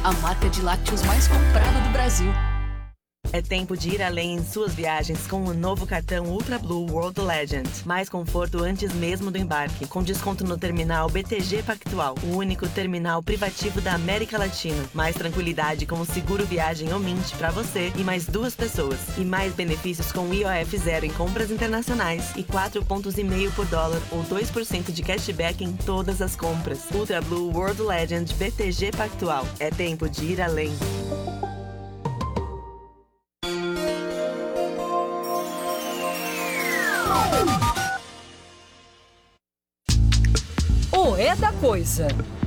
a marca de lácteos mais comprada do Brasil. É tempo de ir além em suas viagens com o novo cartão Ultra Blue World Legend. Mais conforto antes mesmo do embarque, com desconto no terminal BTG Pactual, o único terminal privativo da América Latina. Mais tranquilidade com o seguro viagem Omint para você e mais 2 pessoas. E mais benefícios com IOF zero em compras internacionais e 4,5 pontos por dólar ou 2% de cashback em todas as compras. Ultra Blue World Legend BTG Pactual. É tempo de ir além. O É da Coisa.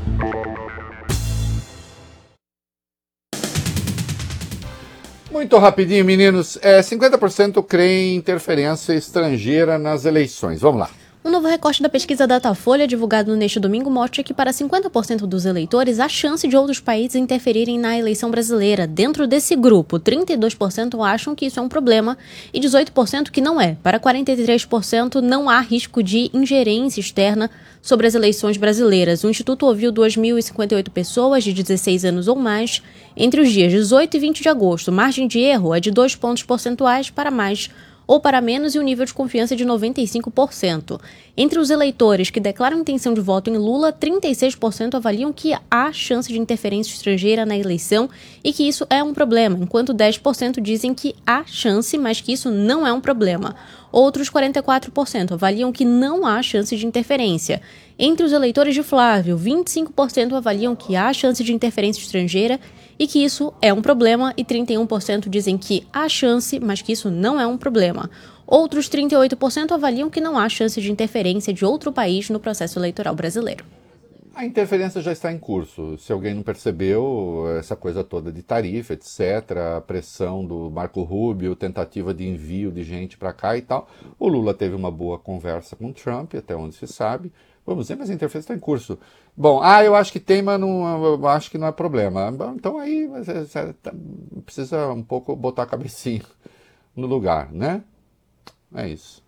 Muito rapidinho, meninos. 50% crê em interferência estrangeira nas eleições. Vamos lá. Um novo recorte da pesquisa Datafolha, divulgado neste domingo, mostra que para 50% dos eleitores, há chance de outros países interferirem na eleição brasileira. Dentro desse grupo, 32% acham que isso é um problema e 18% que não é. Para 43%, não há risco de ingerência externa sobre as eleições brasileiras. O Instituto ouviu 2.058 pessoas de 16 anos ou mais entre os dias 18 e 20 de agosto. Margem de erro é de 2 pontos percentuais para mais ou para menos e o nível de confiança é de 95%. Entre os eleitores que declaram intenção de voto em Lula, 36% avaliam que há chance de interferência estrangeira na eleição e que isso é um problema, enquanto 10% dizem que há chance, mas que isso não é um problema. Outros 44% avaliam que não há chance de interferência. Entre os eleitores de Flávio, 25% avaliam que há chance de interferência estrangeira e que isso é um problema, e 31% dizem que há chance, mas que isso não é um problema. Outros 38% avaliam que não há chance de interferência de outro país no processo eleitoral brasileiro. A interferência já está em curso. Se alguém não percebeu, essa coisa toda de tarifa, etc., a pressão do Marco Rubio, tentativa de envio de gente para cá e tal. O Lula teve uma boa conversa com o Trump, até onde se sabe. Vamos ver, mas a interferência está em curso. Bom, eu acho que tem, mas eu acho que não é problema. Então aí você precisa um pouco botar a cabecinha no lugar, né? É isso.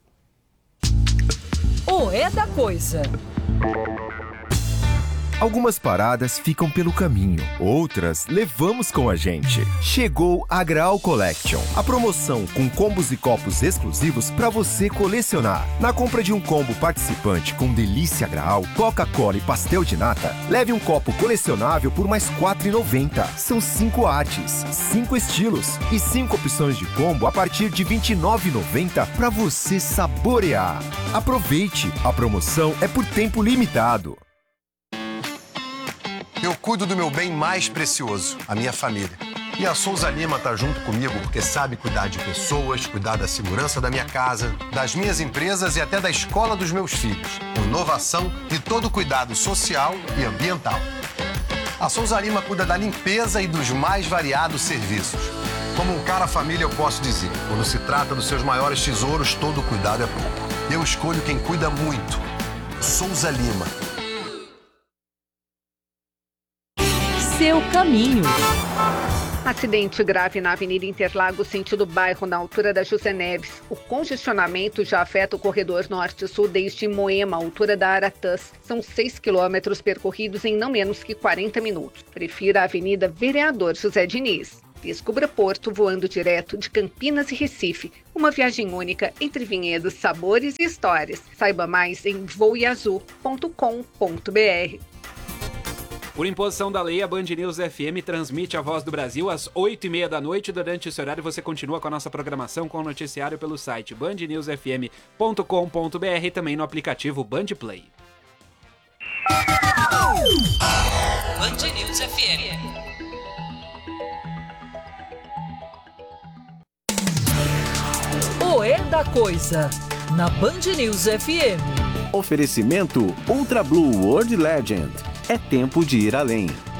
O É da Coisa. Algumas paradas ficam pelo caminho, outras levamos com a gente. Chegou a Graal Collection, a promoção com combos e copos exclusivos para você colecionar. Na compra de um combo participante com delícia Graal, Coca-Cola e pastel de nata, leve um copo colecionável por mais R$ 4,90. São 5 artes, 5 estilos e 5 opções de combo a partir de R$ 29,90 para você saborear. Aproveite, a promoção é por tempo limitado. Eu cuido do meu bem mais precioso, a minha família. E a Souza Lima tá junto comigo porque sabe cuidar de pessoas, cuidar da segurança da minha casa, das minhas empresas e até da escola dos meus filhos. Com inovação e todo cuidado social e ambiental. A Souza Lima cuida da limpeza e dos mais variados serviços. Como um cara família, eu posso dizer, quando se trata dos seus maiores tesouros, todo cuidado é pouco. Eu escolho quem cuida muito. Souza Lima. Seu caminho. Acidente grave na Avenida Interlagos, sentido bairro, na altura da José Neves. O congestionamento já afeta o corredor norte-sul desde Moema, altura da Aratãs. São 6 quilômetros percorridos em não menos que 40 minutos. Prefira a Avenida Vereador José Diniz. Descubra Porto voando direto de Campinas e Recife. Uma viagem única entre vinhedos, sabores e histórias. Saiba mais em voeazul.com.br. Por imposição da lei, a Band News FM transmite a Voz do Brasil às 8h30 da noite. Durante esse horário, você continua com a nossa programação com o noticiário pelo site bandnewsfm.com.br e também no aplicativo Band Play. Band News FM. O É da Coisa, na Band News FM. Oferecimento Ultra Blue World Legend. É tempo de ir além.